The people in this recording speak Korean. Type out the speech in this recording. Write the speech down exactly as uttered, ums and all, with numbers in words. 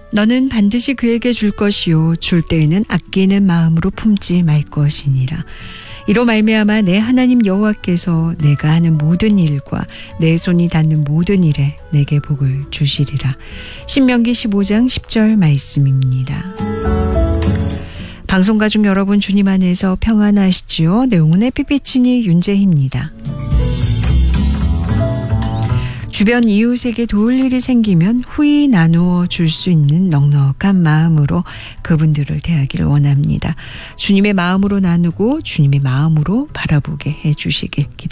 너는 반드시 그에게 줄 것이요 줄 때에는 아끼는 마음으로 품지 말 것이니라. 이로 말미암아 내 하나님 여호와께서 내가 하는 모든 일과 내 손이 닿는 모든 일에 내게 복을 주시리라. 신명기 십오 장 십 절 말씀입니다. 방송 가족 여러분, 주님 안에서 평안하시지요? 내용은 에피피치니 윤재희입니다. 주변 이웃에게 도울 일이 생기면 후히 나누어 줄 수 있는 넉넉한 마음으로 그분들을 대하기를 원합니다. 주님의 마음으로 나누고 주님의 마음으로 바라보게 해주시길 기도합니다.